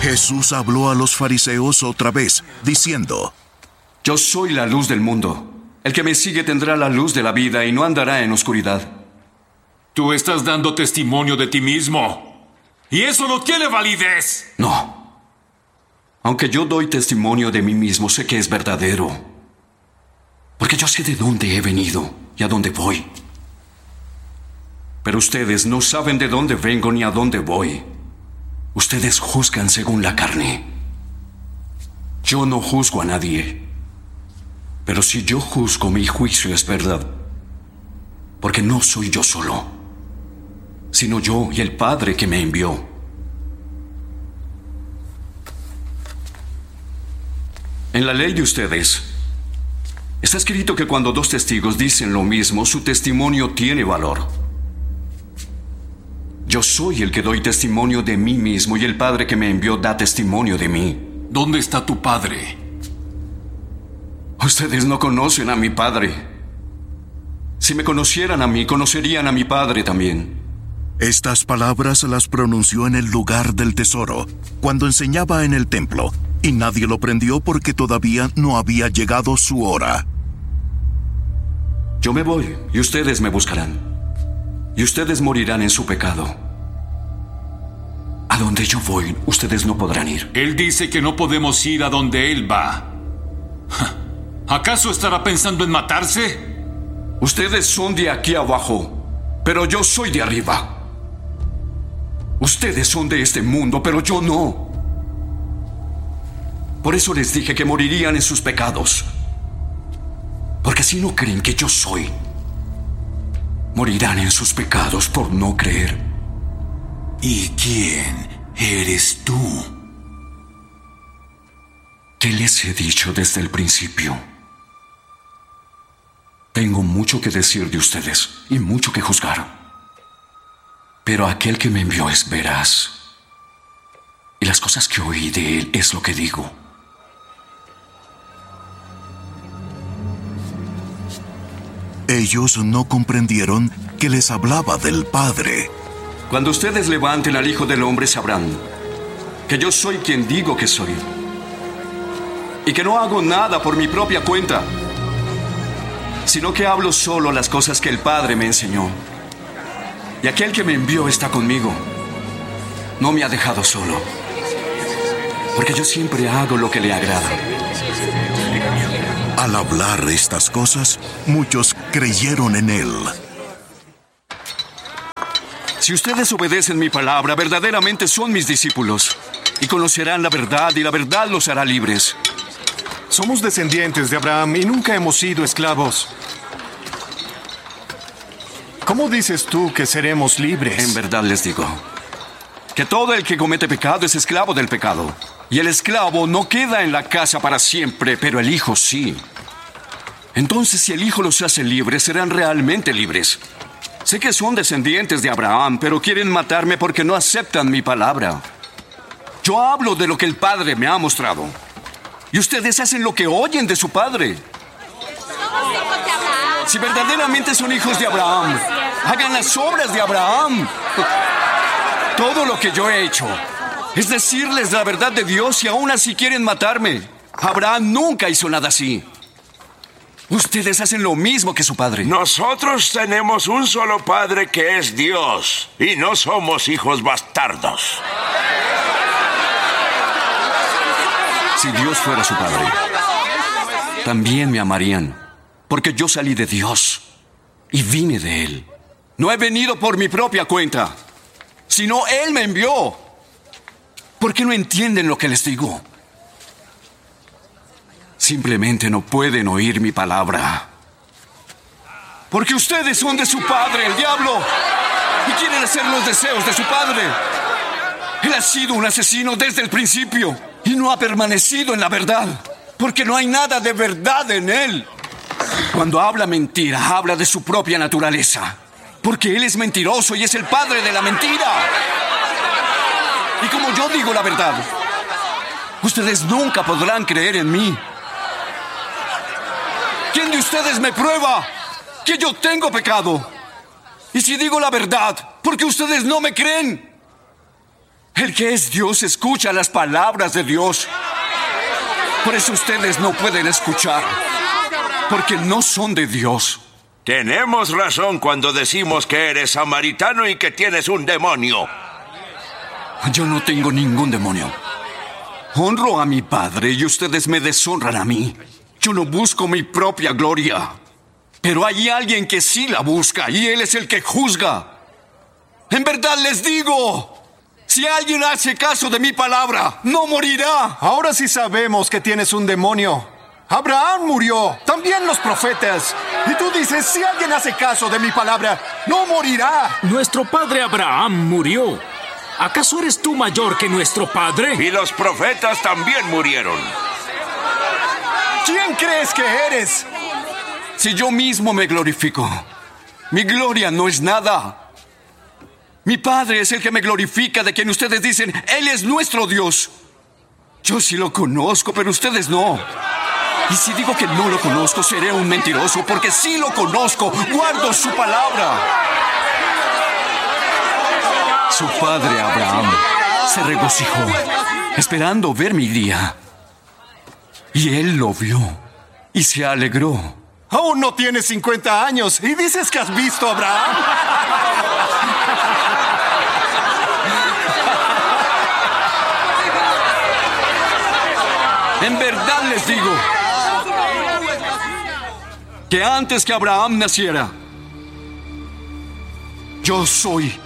Jesús habló a los fariseos otra vez, diciendo: Yo soy la luz del mundo. El que me sigue tendrá la luz de la vida y no andará en oscuridad. Tú estás dando testimonio de ti mismo. Y eso no tiene validez. No. Aunque yo doy testimonio de mí mismo, sé que es verdadero. Porque yo sé de dónde he venido y a dónde voy. Pero ustedes no saben de dónde vengo ni a dónde voy. Ustedes juzgan según la carne. Yo no juzgo a nadie. Pero si yo juzgo, mi juicio es verdad. Porque no soy yo solo, sino yo y el Padre que me envió. En la ley de ustedes está escrito que cuando dos testigos dicen lo mismo, su testimonio tiene valor. Yo soy el que doy testimonio de mí mismo y el Padre que me envió da testimonio de mí. ¿Dónde está tu Padre? Ustedes no conocen a mi Padre. Si me conocieran a mí, conocerían a mi Padre también. Estas palabras las pronunció en el lugar del tesoro, cuando enseñaba en el templo, y nadie lo prendió porque todavía no había llegado su hora. Yo me voy y ustedes me buscarán, y ustedes morirán en su pecado. A donde yo voy, ustedes no podrán ir. Él dice que no podemos ir a donde Él va. ¿Acaso estará pensando en matarse? Ustedes son de aquí abajo, pero yo soy de arriba. Ustedes son de este mundo, pero yo no. Por eso les dije que morirían en sus pecados. Porque si no creen que yo soy, morirán en sus pecados por no creer. ¿Y quién eres tú? ¿Qué les he dicho desde el principio? Tengo mucho que decir de ustedes y mucho que juzgar. Pero aquel que me envió es veraz. Y las cosas que oí de él es lo que digo. Ellos no comprendieron que les hablaba del Padre. Cuando ustedes levanten al Hijo del Hombre sabrán que yo soy quien digo que soy. Y que no hago nada por mi propia cuenta, sino que hablo solo las cosas que el Padre me enseñó. Y aquel que me envió está conmigo. No me ha dejado solo, porque yo siempre hago lo que le agrada. Al hablar estas cosas, muchos creyeron en él. Si ustedes obedecen mi palabra, verdaderamente son mis discípulos, y conocerán la verdad, y la verdad los hará libres. Somos descendientes de Abraham y nunca hemos sido esclavos. ¿Cómo dices tú que seremos libres? En verdad les digo que todo el que comete pecado es esclavo del pecado. Y el esclavo no queda en la casa para siempre, pero el Hijo sí. Entonces, si el Hijo los hace libres, serán realmente libres. Sé que son descendientes de Abraham, pero quieren matarme porque no aceptan mi palabra. Yo hablo de lo que el Padre me ha mostrado. Y ustedes hacen lo que oyen de su padre. Si verdaderamente son hijos de Abraham, hagan las obras de Abraham. Todo lo que yo he hecho es decirles la verdad de Dios y aún así quieren matarme. Abraham nunca hizo nada así. Ustedes hacen lo mismo que su padre. Nosotros tenemos un solo padre que es Dios y no somos hijos bastardos. Si Dios fuera su padre, también me amarían, porque yo salí de Dios y vine de Él. No he venido por mi propia cuenta, sino Él me envió. ¿Por qué no entienden lo que les digo? Simplemente no pueden oír mi palabra. Porque ustedes son de su padre, el diablo, y quieren hacer los deseos de su padre. Él ha sido un asesino desde el principio y no ha permanecido en la verdad, porque no hay nada de verdad en él. Cuando habla mentira, habla de su propia naturaleza, porque él es mentiroso y es el padre de la mentira. Y como yo digo la verdad, ustedes nunca podrán creer en mí. ¿Quién de ustedes me prueba que yo tengo pecado? Y si digo la verdad, ¿por qué ustedes no me creen? El que es Dios escucha las palabras de Dios. Por eso ustedes no pueden escuchar, porque no son de Dios. Tenemos razón cuando decimos que eres samaritano y que tienes un demonio. Yo no tengo ningún demonio. Honro a mi Padre y ustedes me deshonran a mí. Yo no busco mi propia gloria. Pero hay alguien que sí la busca y Él es el que juzga. En verdad les digo, si alguien hace caso de mi palabra, no morirá. Ahora sí sabemos que tienes un demonio. Abraham murió, también los profetas. Y tú dices, si alguien hace caso de mi palabra, no morirá. Nuestro padre Abraham murió. ¿Acaso eres tú mayor que nuestro padre? Y los profetas también murieron. ¿Quién crees que eres? Si yo mismo me glorifico, mi gloria no es nada. Mi Padre es el que me glorifica, de quien ustedes dicen, Él es nuestro Dios. Yo sí lo conozco, pero ustedes no. Y si digo que no lo conozco, seré un mentiroso, porque sí lo conozco, guardo su palabra. Su padre Abraham se regocijó, esperando ver mi día. Y él lo vio y se alegró. Aún no tienes 50 años y dices que has visto a Abraham. En verdad les digo que antes que Abraham naciera, yo soy